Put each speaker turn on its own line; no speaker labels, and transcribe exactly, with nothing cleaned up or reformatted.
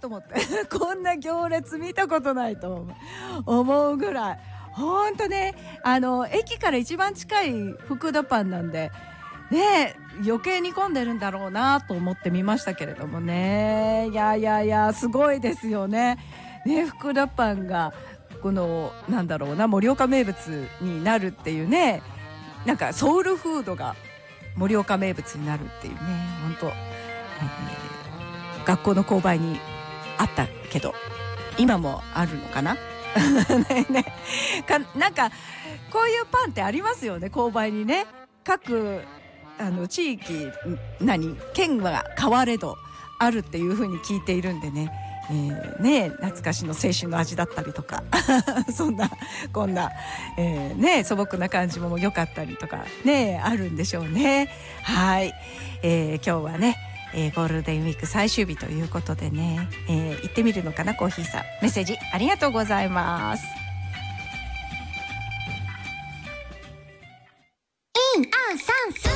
と思ってこんな行列見たことないと思うぐらい、ほんとね、あの駅から一番近い福田パンなんでね、余計に混んでるんだろうなと思ってみましたけれどもね。いやいやいや、すごいですよね。ね、福田パンがこのなんだろうな、盛岡名物になるっていうね、なんかソウルフードが盛岡名物になるっていうね、本当、えー、学校の購買にあったけど今もあるのかなねねか、なんかこういうパンってありますよね、購買にね。各あの地域何県は変われどあるっていう風に聞いているんでね、えー、ね懐かしの青春の味だったりとかそんなこんな、えー、ね素朴な感じも良かったりとかねあるんでしょうね。はい、えー、今日はね、えー、ゴールデンウィーク最終日ということでね、えー、行ってみるのかな。コーヒーさん、メッセージありがとうございます。
一二三四